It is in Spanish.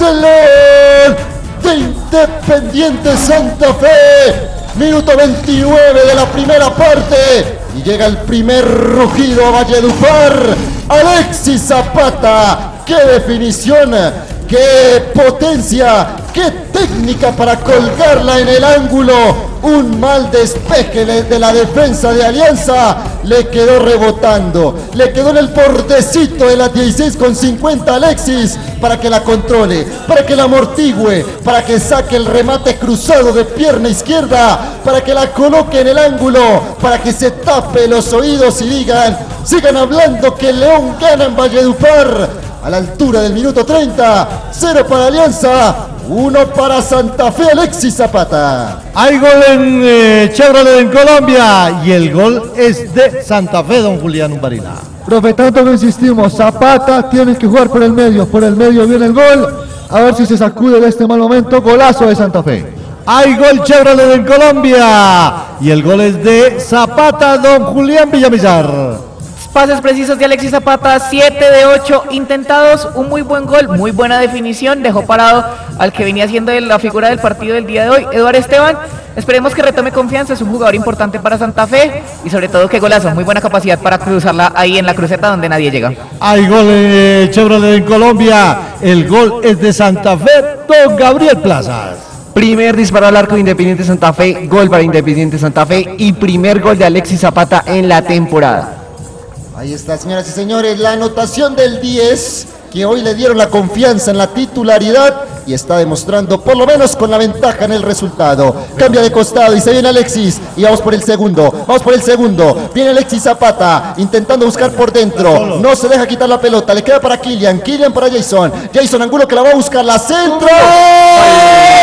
del gol de Independiente Santa Fe. Minuto 29 de la primera parte y llega el primer rugido a Valledupar. Alexis Zapata, qué definición, qué potencia, qué técnica para colgarla en el ángulo. Un mal despeje de la defensa de Alianza, le quedó rebotando, le quedó en el bordecito de la 16,50 Alexis para que la controle, para que la amortigüe, para que saque el remate cruzado de pierna izquierda, para que la coloque en el ángulo, para que se tape los oídos y sigan hablando que León gana en Valledupar. A la altura del minuto 30, 0 para Alianza, 1 para Santa Fe. Alexis Zapata. Hay gol en Chevrolet en Colombia y el gol es de Santa Fe, don Julián Umbarina. Profe, tanto que insistimos, Zapata tiene que jugar por el medio viene el gol, a ver si se sacude de este mal momento. Golazo de Santa Fe. Hay gol Chevrolet en Colombia y el gol es de Zapata, don Julián Villamizar. Pases precisos de Alexis Zapata, 7 de 8 intentados, un muy buen gol, muy buena definición, dejó parado al que venía siendo la figura del partido del día de hoy, Eduardo Esteban. Esperemos que retome confianza, es un jugador importante para Santa Fe y sobre todo que golazo, muy buena capacidad para cruzarla ahí en la cruceta donde nadie llega. Hay gol en Chevrolet en Colombia, el gol es de Santa Fe, don Gabriel Plazas. Primer disparo al arco de Independiente Santa Fe, gol para Independiente Santa Fe y primer gol de Alexis Zapata en la temporada. Ahí está, señoras y señores, la anotación del 10, que hoy le dieron la confianza en la titularidad y está demostrando por lo menos con la ventaja en el resultado. Cambia de costado y se viene Alexis y vamos por el segundo, viene Alexis Zapata intentando buscar por dentro, no se deja quitar la pelota, le queda para Kylian para Jason Angulo que la va a buscar, la centro.